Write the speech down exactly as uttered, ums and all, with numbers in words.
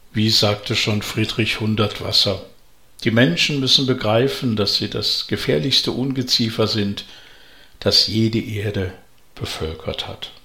Wie sagte schon Friedrich Hundertwasser: Die Menschen müssen begreifen, dass sie das gefährlichste Ungeziefer sind, das je die Erde bevölkert hat.